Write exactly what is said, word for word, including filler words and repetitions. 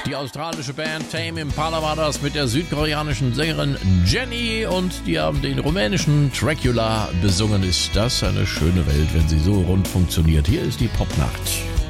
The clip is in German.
Die australische Band Tame Impala war das mit der südkoreanischen Sängerin Jenny und die haben den rumänischen Dracula besungen. Ist das eine schöne Welt, wenn sie so rund funktioniert? Hier ist die Popnacht.